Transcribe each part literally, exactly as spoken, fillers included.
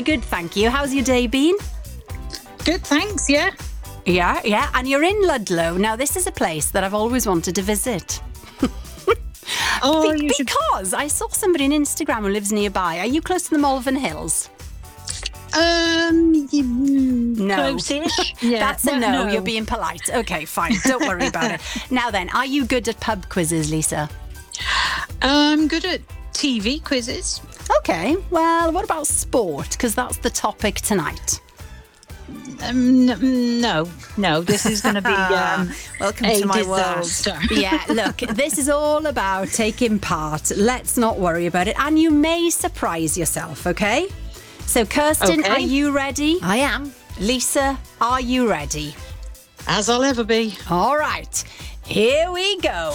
very good, thank you. How's your day been? Good, thanks, yeah. Yeah, yeah. And you're in Ludlow. Now, this is a place that I've always wanted to visit. Oh, Be- you should... because I saw somebody on Instagram who lives nearby. Are you close to the Malvern Hills? Um, y- mm, No. close-ish. Yeah. That's a well, no. You're being polite. Okay, fine. Don't worry about it. Now then, are you good at pub quizzes, Lisa? I'm good at T V quizzes. Okay. Well, what about sport? Because that's the topic tonight. Um, n- no, no, this is going to be um, Welcome a to my disaster. Yeah, look, this is all about taking part. Let's not worry about it. And you may surprise yourself, okay? So, Kirsten, Okay. are you ready? I am. Lisa, are you ready? As I'll ever be. All right, here we go.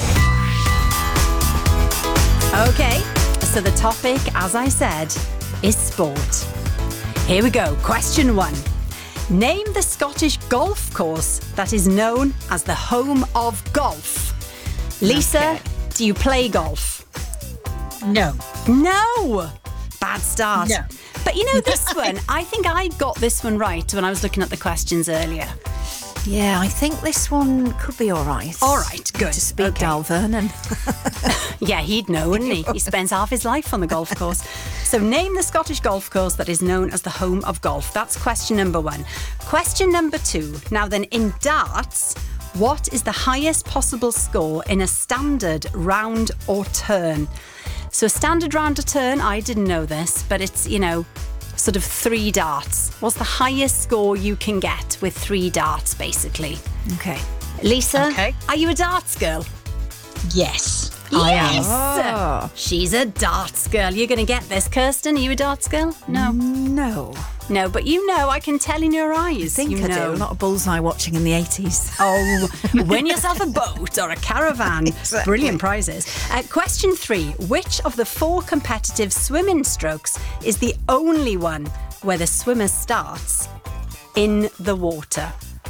Okay, so the topic, as I said, is sport. Here we go. Question one. Name the Scottish golf course that is known as the home of golf. Lisa, Okay. do you play golf? No. No. Bad start. No. But you know this one, I think I got this one right when I was looking at the questions earlier. Yeah, I think this one could be all right. All right, good. To speak Okay. Dal Vernon. Yeah, he'd know, wouldn't he? He spends half his life on the golf course. So name the Scottish golf course that is known as the home of golf. That's question number one. Question number two. Now then, in darts, what is the highest possible score in a standard round or turn? So a standard round or turn, I didn't know this, but it's, you know, sort of three darts. What's the highest score you can get with three darts, basically? Okay. Lisa, Okay. are you a darts girl? Yes, I am. Yes! Oh. She's a darts girl. You're going to get this. Kirsten, are you a darts girl? No. No. No, but you know, I can tell in your eyes. I think you I know. do. Not a bullseye watching in the eighties. Oh, win yourself a boat or a caravan. Exactly. Brilliant prizes. Uh, question three. Which of the four competitive swimming strokes is the only one where the swimmer starts in the water?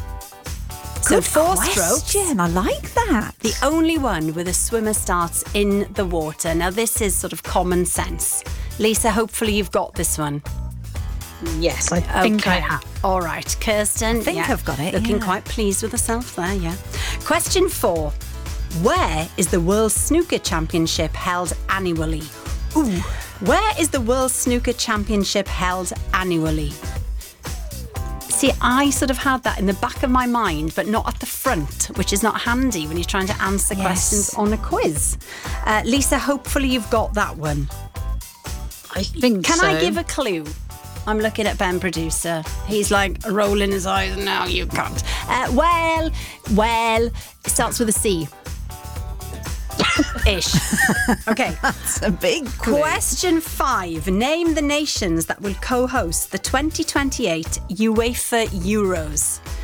So Good four question. strokes. I like that. The only one where the swimmer starts in the water. Now, this is sort of common sense. Lisa, hopefully you've got this one. Yes, I think I have. All right, Kirsten. I think I've got it, Looking yeah. quite pleased with herself there, yeah. Question four. Where is the World Snooker Championship held annually? Ooh. Where is the World Snooker Championship held annually? See, I sort of had that in the back of my mind, but not at the front, which is not handy when you're trying to answer Yes. questions on a quiz. Uh, Lisa, hopefully you've got that one. I think Can so. I give a clue? I'm looking at Ben, producer. He's like rolling his eyes. No, you can't. Uh, well, well, it starts with a C. Ish. Okay. It's a big clue. Question five. Name the nations that will co-host the twenty twenty-eight UEFA Euros.